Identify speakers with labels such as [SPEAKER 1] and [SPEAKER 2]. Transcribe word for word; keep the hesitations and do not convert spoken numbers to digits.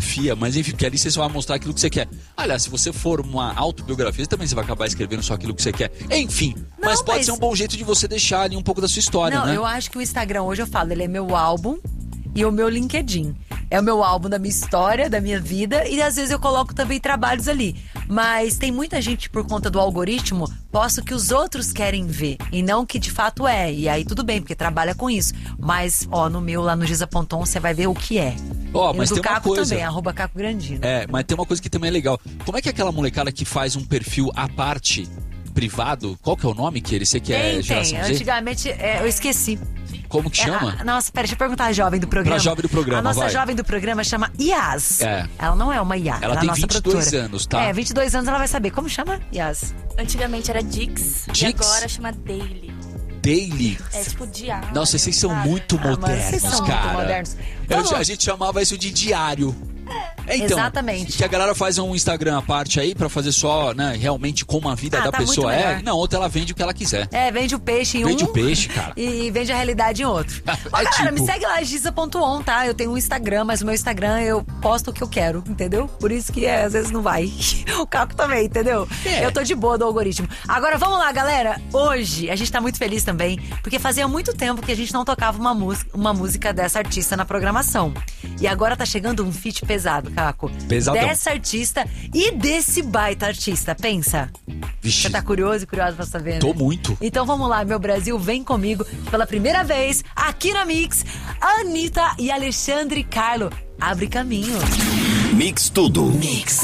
[SPEAKER 1] biografia, mas enfim, porque ali você só vai mostrar aquilo que você quer. Aliás, se você for uma autobiografia, também você vai acabar escrevendo só aquilo que você quer. Enfim,
[SPEAKER 2] Não,
[SPEAKER 1] mas pode
[SPEAKER 2] mas...
[SPEAKER 1] ser um bom jeito de você deixar ali um pouco da sua história,
[SPEAKER 2] Não,
[SPEAKER 1] né?
[SPEAKER 2] eu acho que o Instagram, hoje eu falo, ele é meu álbum e o meu LinkedIn. É o meu álbum da minha história, da minha vida, e às vezes eu coloco também trabalhos ali. Mas tem muita gente, por conta do algoritmo, posta o que os outros querem ver, e não o que de fato é. E aí tudo bem, porque trabalha com isso. Mas, ó, no meu, lá no Giza ponto on, você vai ver o que é.
[SPEAKER 1] Ó,
[SPEAKER 2] e
[SPEAKER 1] mas
[SPEAKER 2] do
[SPEAKER 1] tem uma
[SPEAKER 2] Caco
[SPEAKER 1] coisa.
[SPEAKER 2] também, arroba Caco Grandino.
[SPEAKER 1] É, mas tem uma coisa que também é legal. Como é que é aquela molecada que faz um perfil à parte, privado? Qual que é o nome que ele? Você que é
[SPEAKER 2] Tem,
[SPEAKER 1] geração
[SPEAKER 2] tem.
[SPEAKER 1] Z?
[SPEAKER 2] Antigamente, é, eu esqueci.
[SPEAKER 1] Como que chama?
[SPEAKER 2] É, a, nossa, pera, deixa eu perguntar a jovem do programa.
[SPEAKER 1] Pra jovem do programa,
[SPEAKER 2] A nossa
[SPEAKER 1] vai.
[SPEAKER 2] jovem do programa chama Yas.
[SPEAKER 1] É.
[SPEAKER 2] Ela não é uma Yas,
[SPEAKER 1] Ela
[SPEAKER 2] é a
[SPEAKER 1] tem
[SPEAKER 2] nossa
[SPEAKER 1] vinte e dois
[SPEAKER 2] produtora.
[SPEAKER 1] anos, tá?
[SPEAKER 2] É, vinte e dois anos ela vai saber. Como chama, Yas?
[SPEAKER 3] Antigamente era Dix, e
[SPEAKER 1] Dix?
[SPEAKER 3] agora chama Daily.
[SPEAKER 1] Daily.
[SPEAKER 3] É tipo diário.
[SPEAKER 1] Nossa, vocês são
[SPEAKER 3] sabe?
[SPEAKER 1] muito
[SPEAKER 2] Ah, mas
[SPEAKER 1] modernos,
[SPEAKER 2] vocês são
[SPEAKER 1] cara.
[SPEAKER 2] muito modernos.
[SPEAKER 1] Eu-
[SPEAKER 2] Vamos-
[SPEAKER 1] a gente chamava isso de diário. É, então,
[SPEAKER 2] Exatamente.
[SPEAKER 1] que a galera faz um Instagram à parte aí pra fazer só, né, realmente como a vida
[SPEAKER 2] Ah,
[SPEAKER 1] da
[SPEAKER 2] tá
[SPEAKER 1] pessoa
[SPEAKER 2] muito
[SPEAKER 1] é.
[SPEAKER 2] melhor.
[SPEAKER 1] Não, outra ela vende o que ela quiser.
[SPEAKER 2] É, vende o peixe em
[SPEAKER 1] Vende
[SPEAKER 2] um.
[SPEAKER 1] o peixe, cara.
[SPEAKER 2] E vende a realidade em outro.
[SPEAKER 1] É
[SPEAKER 2] Ó, galera,
[SPEAKER 1] tipo-
[SPEAKER 2] me segue lá, giza ponto on, tá? Eu tenho um Instagram, mas o meu Instagram eu posto o que eu quero, entendeu? Por isso que é, às vezes não vai. O Caco também, entendeu?
[SPEAKER 1] É.
[SPEAKER 2] Eu tô de boa do algoritmo. Agora, vamos lá, galera. Hoje, a gente tá muito feliz também, porque fazia muito tempo que a gente não tocava uma música, uma música dessa artista na programação. E agora tá chegando um feat pesado, Caco.
[SPEAKER 1] Pesadão.
[SPEAKER 2] Dessa artista e desse baita artista, pensa.
[SPEAKER 1] Vixe,
[SPEAKER 2] Você tá curioso e curioso pra saber, né?
[SPEAKER 1] tô muito.
[SPEAKER 2] Então vamos lá, meu Brasil, vem comigo pela primeira vez aqui na Mix, Anitta e Alexandre Carlo. Abre caminho.
[SPEAKER 4] Mix Tudo.
[SPEAKER 2] Mix.